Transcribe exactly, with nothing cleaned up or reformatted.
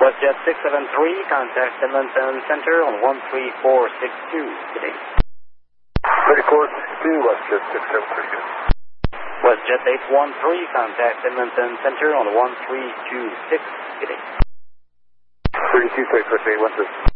WestJet six seven three, contact Edmonton Center on one three four six two. Good day. Ready course two, WestJet six seven three. WestJet eight one three, contact Edmonton Center on one three two six. Good day. thirty-two, six, eight one six.